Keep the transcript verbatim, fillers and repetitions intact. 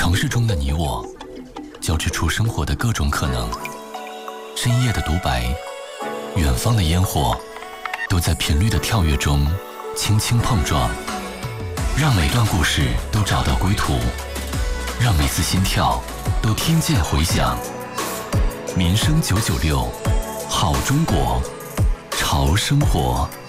城市中的你我，交织出生活的各种可能。深夜的独白，远方的烟火，都在频率的跳跃中轻轻碰撞。让每段故事都找到归途，让每次心跳都听见回响。民生九九六，好中国，潮生活。